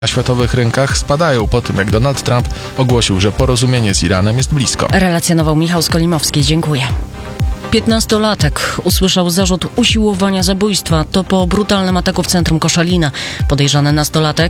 na światowych rynkach spadają po tym, jak Donald Trump ogłosił, że porozumienie z Iranem jest blisko. Relacjonował Michał Skolimowski. Dziękuję. 15-latek usłyszał zarzut usiłowania zabójstwa. To po brutalnym ataku w centrum Koszalina. Podejrzany nastolatek